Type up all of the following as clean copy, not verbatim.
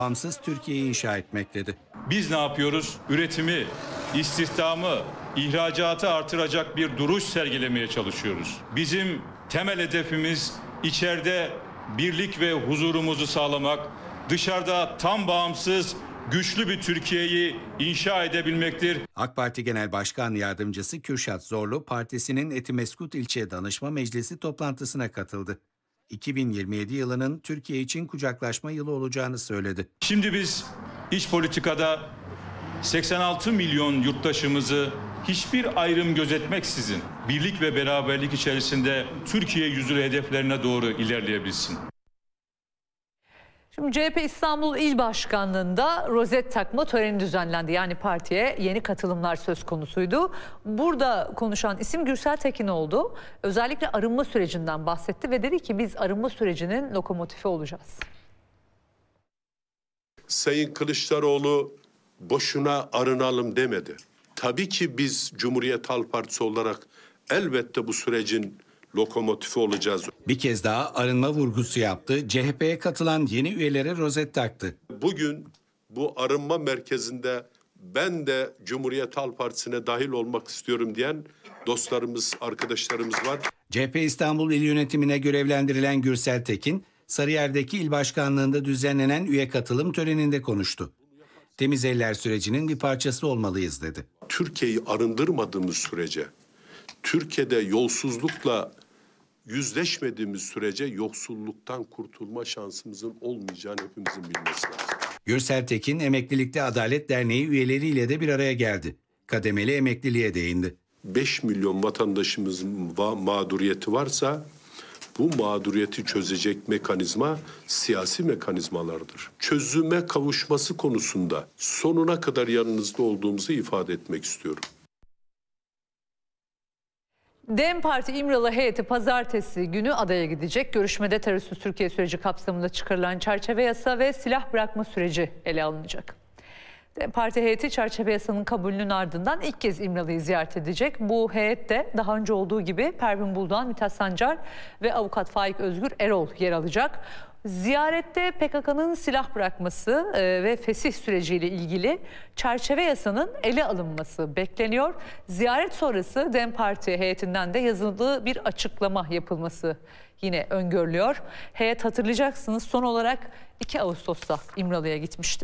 bağımsız Türkiye'yi inşa etmek dedi. Biz ne yapıyoruz? Üretimi, istihdamı, ihracatı artıracak bir duruş sergilemeye çalışıyoruz. Bizim temel hedefimiz içeride birlik ve huzurumuzu sağlamak, dışarıda tam bağımsız, güçlü bir Türkiye'yi inşa edebilmektir. AK Parti Genel Başkan Yardımcısı Kürşat Zorlu, partisinin Etimeskut İlçe Danışma Meclisi toplantısına katıldı. 2027 yılının Türkiye için kucaklaşma yılı olacağını söyledi. Şimdi biz iç politikada 86 milyon yurttaşımızı hiçbir ayrım gözetmeksizin birlik ve beraberlik içerisinde Türkiye yüzyılı hedeflerine doğru ilerleyebilsin. Şimdi CHP İstanbul İl Başkanlığı'nda rozet takma töreni düzenlendi. Yani partiye yeni katılımlar söz konusuydu. Burada konuşan isim Gürsel Tekin oldu. Özellikle arınma sürecinden bahsetti ve dedi ki biz arınma sürecinin lokomotifi olacağız. Sayın Kılıçdaroğlu boşuna arınalım demedi. Tabii ki biz Cumhuriyet Halk Partisi olarak elbette bu sürecin lokomotifi olacağız. Bir kez daha arınma vurgusu yaptı. CHP'ye katılan yeni üyelere rozet taktı. Bugün bu arınma merkezinde ben de Cumhuriyet Halk Partisi'ne dahil olmak istiyorum diyen dostlarımız, arkadaşlarımız var. CHP İstanbul İl Yönetimine görevlendirilen Gürsel Tekin, Sarıyer'deki il başkanlığında düzenlenen üye katılım töreninde konuştu. Temiz eller sürecinin bir parçası olmalıyız dedi. Türkiye'yi arındırmadığımız sürece, Türkiye'de yolsuzlukla yüzleşmediğimiz sürece yoksulluktan kurtulma şansımızın olmayacağını hepimizin bilmesi lazım. Gürsel Tekin, Emeklilikte Adalet Derneği üyeleriyle de bir araya geldi. Kademeli emekliliğe değindi. 5 milyon vatandaşımızın mağduriyeti varsa bu mağduriyeti çözecek mekanizma siyasi mekanizmalardır. Çözüme kavuşması konusunda sonuna kadar yanınızda olduğumuzu ifade etmek istiyorum. DEM Parti İmralı heyeti pazartesi günü adaya gidecek. Görüşmede terörsüz Türkiye süreci kapsamında çıkarılan çerçeve yasa ve silah bırakma süreci ele alınacak. DEM Parti heyeti çerçeve yasanın kabulünün ardından ilk kez İmralı'yı ziyaret edecek. Bu heyette daha önce olduğu gibi Pervin Buldan, Mithat Sancar ve avukat Faik Özgür Erol yer alacak. Ziyarette PKK'nın silah bırakması ve fesih süreciyle ilgili çerçeve yasanın ele alınması bekleniyor. Ziyaret sonrası DEM Parti heyetinden de yazılı bir açıklama yapılması yine öngörülüyor. Heyet hatırlayacaksınız son olarak 2 Ağustos'ta İmralı'ya gitmişti.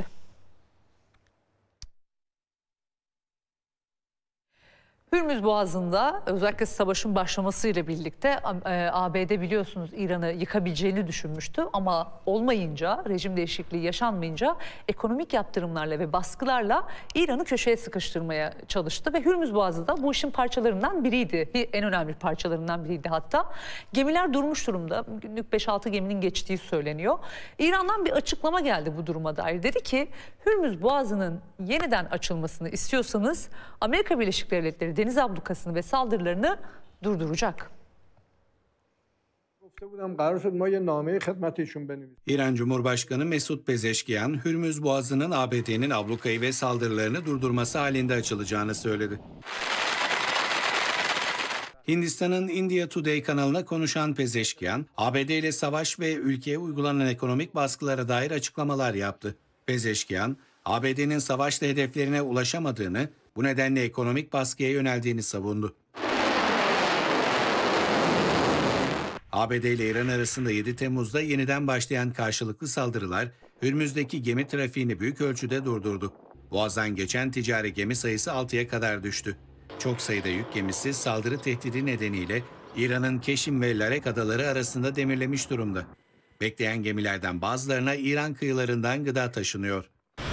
Hürmüz Boğazı'nda özellikle savaşın başlamasıyla birlikte ABD biliyorsunuz İran'ı yıkabileceğini düşünmüştü ama olmayınca, rejim değişikliği yaşanmayınca ekonomik yaptırımlarla ve baskılarla İran'ı köşeye sıkıştırmaya çalıştı ve Hürmüz Boğazı da bu işin parçalarından biriydi. En önemli parçalarından biriydi hatta. Gemiler durmuş durumda. Günlük 5-6 geminin geçtiği söyleniyor. İran'dan bir açıklama geldi bu duruma dair. Dedi ki Hürmüz Boğazı'nın yeniden açılmasını istiyorsanız Amerika Birleşik Devletleri deniz ablukasını ve saldırılarını durduracak. İran Cumhurbaşkanı Mesut Pezeşkiyan, Hürmüz Boğazı'nın ABD'nin ablukayı ve saldırılarını durdurması halinde açılacağını söyledi. Hindistan'ın India Today kanalına konuşan Pezeşkiyan, ABD ile savaş ve ülkeye uygulanan ekonomik baskılara dair açıklamalar yaptı. Pezeşkiyan, ABD'nin savaşla hedeflerine ulaşamadığını, bu nedenle ekonomik baskıya yöneldiğini savundu. ABD ile İran arasında 7 Temmuz'da yeniden başlayan karşılıklı saldırılar, Hürmüz'deki gemi trafiğini büyük ölçüde durdurdu. Boğaz'dan geçen ticari gemi sayısı 6'ya kadar düştü. Çok sayıda yük gemisi saldırı tehdidi nedeniyle İran'ın Keşim ve Larek adaları arasında demirlemiş durumda. Bekleyen gemilerden bazılarına İran kıyılarından gıda taşınıyor.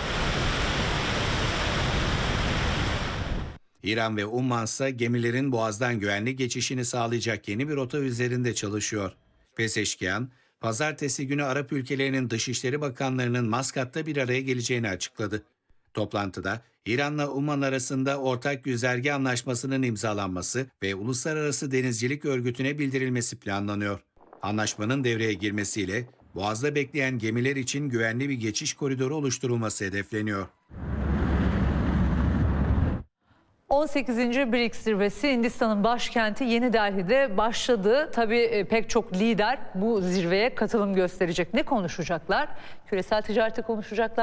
İran ve Umman ise gemilerin Boğaz'dan güvenli geçişini sağlayacak yeni bir rota üzerinde çalışıyor. Pezeşkiyan, pazartesi günü Arap ülkelerinin Dışişleri Bakanlarının Maskat'ta bir araya geleceğini açıkladı. Toplantıda İran'la Umman arasında ortak güzergah anlaşmasının imzalanması ve Uluslararası Denizcilik Örgütü'ne bildirilmesi planlanıyor. Anlaşmanın devreye girmesiyle Boğaz'da bekleyen gemiler için güvenli bir geçiş koridoru oluşturulması hedefleniyor. 18. BRICS zirvesi Hindistan'ın başkenti Yeni Delhi'de başladı. Tabii pek çok lider bu zirveye katılım gösterecek. Ne konuşacaklar? Küresel ticareti konuşacaklar.